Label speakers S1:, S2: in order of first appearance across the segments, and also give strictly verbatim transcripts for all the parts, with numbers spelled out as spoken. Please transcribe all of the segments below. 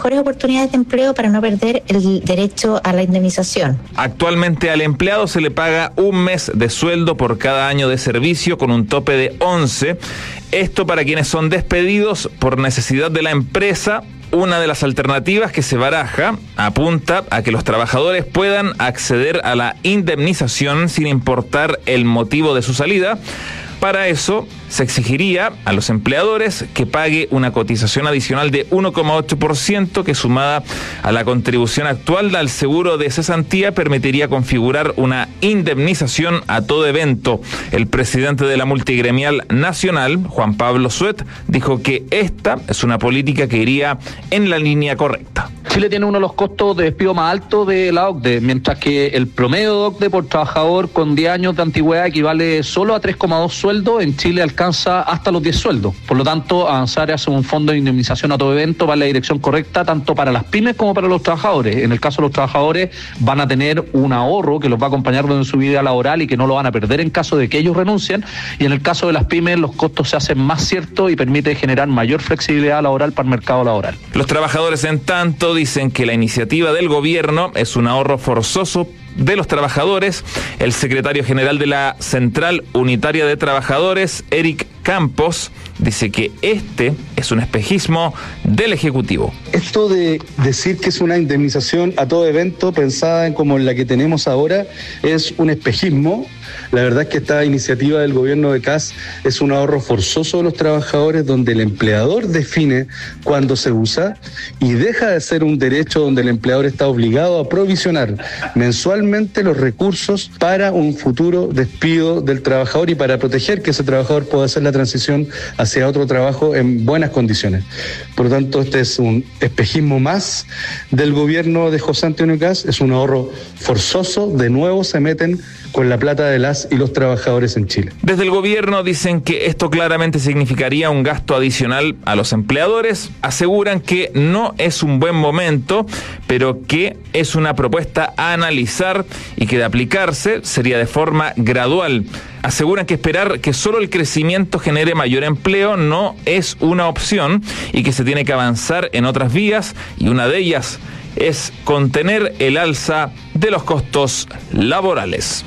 S1: mejores oportunidades de empleo para no perder el derecho a la indemnización.
S2: Actualmente al empleado se le paga un mes de sueldo por cada año de servicio con un tope de once. Esto para quienes son despedidos por necesidad de la empresa. Una de las alternativas que se baraja apunta a que los trabajadores puedan acceder a la indemnización sin importar el motivo de su salida. Para eso se exigiría a los empleadores que pague una cotización adicional de uno coma ocho por ciento que, sumada a la contribución actual al seguro de cesantía, permitiría configurar una indemnización a todo evento. El presidente de la multigremial nacional, Juan Pablo Suet, dijo que esta es una política que iría en la línea correcta.
S3: Chile tiene uno de los costos de despido más altos de la O C D E, mientras que el promedio de O C D E por trabajador con diez años de antigüedad equivale solo a tres coma dos sueldos. En Chile alcanza hasta los diez sueldos. Por lo tanto, avanzar hacia un fondo de indemnización a todo evento va en la dirección correcta, tanto para las pymes como para los trabajadores. En el caso de los trabajadores, van a tener un ahorro que los va a acompañar en su vida laboral y que no lo van a perder en caso de que ellos renuncien. Y en el caso de las pymes, los costos se hacen más ciertos y permite generar mayor flexibilidad laboral para el mercado laboral.
S2: Los trabajadores, en tanto, dicen que la iniciativa del gobierno es un ahorro forzoso de los trabajadores. El secretario general de la Central Unitaria de Trabajadores, Eric Campos, dice que este es un espejismo del Ejecutivo.
S4: Esto de decir que es una indemnización a todo evento pensada en como la que tenemos ahora es un espejismo. La verdad es que esta iniciativa del gobierno de Kast es un ahorro forzoso de los trabajadores, donde el empleador define cuándo se usa y deja de ser un derecho donde el empleador está obligado a provisionar mensualmente los recursos para un futuro despido del trabajador y para proteger que ese trabajador pueda hacer la transición hacia otro trabajo en buenas condiciones. Por lo tanto, este es un espejismo más del gobierno de José Antonio Kast, es un ahorro forzoso. De nuevo se meten con la plata de las y los trabajadores en Chile.
S2: Desde el gobierno dicen que esto claramente significaría un gasto adicional a los empleadores. Aseguran que no es un buen momento, pero que es una propuesta a analizar y que de aplicarse sería de forma gradual. Aseguran que esperar que solo el crecimiento genere mayor empleo no es una opción y que se tiene que avanzar en otras vías, y una de ellas es contener el alza de los costos laborales.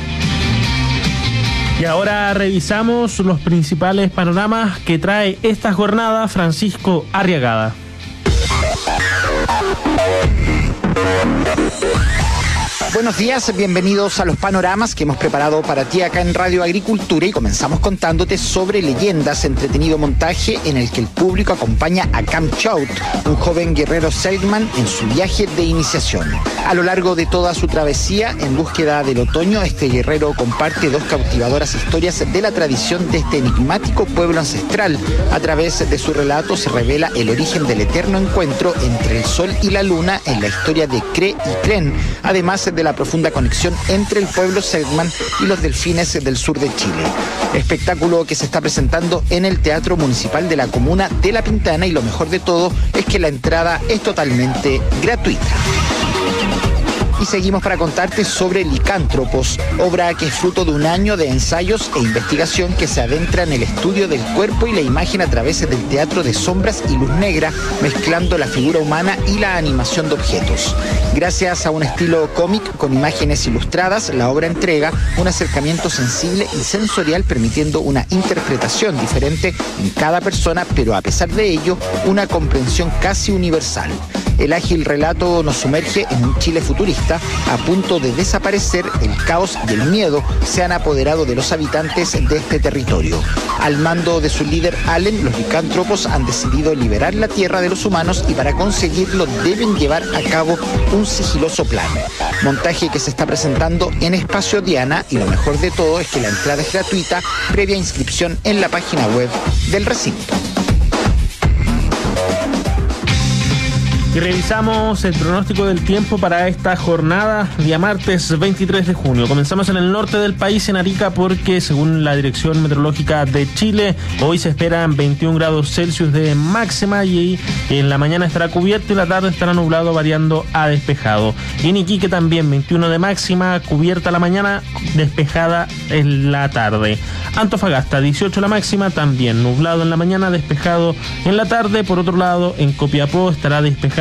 S5: Y ahora revisamos los principales panoramas que trae esta jornada Francisco Arriagada.
S6: Buenos días, bienvenidos a los panoramas que hemos preparado para ti acá en Radio Agricultura, y comenzamos contándote sobre Leyendas, entretenido montaje en el que el público acompaña a Cam Chout, un joven guerrero Selkman, en su viaje de iniciación. A lo largo de toda su travesía en búsqueda del otoño, este guerrero comparte dos cautivadoras historias de la tradición de este enigmático pueblo ancestral. A través de su relato se revela el origen del eterno encuentro entre el sol y la luna en la historia de Cre y Cren, además de la profunda conexión entre el pueblo Selkman y los delfines del sur de Chile. Espectáculo que se está presentando en el Teatro Municipal de la Comuna de La Pintana, y lo mejor de todo es que la entrada es totalmente gratuita. Y seguimos para contarte sobre Licántropos, obra que es fruto de un año de ensayos e investigación que se adentra en el estudio del cuerpo y la imagen a través del teatro de sombras y luz negra, mezclando la figura humana y la animación de objetos. Gracias a un estilo cómic con imágenes ilustradas, la obra entrega un acercamiento sensible y sensorial, permitiendo una interpretación diferente en cada persona, pero a pesar de ello, una comprensión casi universal. El ágil relato nos sumerge en un Chile futurista a punto de desaparecer. El caos y el miedo se han apoderado de los habitantes de este territorio. Al mando de su líder Allen, los licántropos han decidido liberar la tierra de los humanos, y para conseguirlo deben llevar a cabo un sigiloso plan. Montaje que se está presentando en Espacio Diana, y lo mejor de todo es que la entrada es gratuita, previa inscripción en la página web del recinto.
S5: Y revisamos el pronóstico del tiempo para esta jornada, día martes veintitrés de junio. Comenzamos en el norte del país, en Arica, porque según la Dirección Meteorológica de Chile, hoy se esperan veintiún grados Celsius de máxima, y en la mañana estará cubierto y la tarde estará nublado, variando a despejado. Y en Iquique también veintiuno de máxima, cubierta la mañana, despejada en la tarde. Antofagasta dieciocho la máxima, también nublado en la mañana, despejado en la tarde. Por otro lado, en Copiapó estará despejado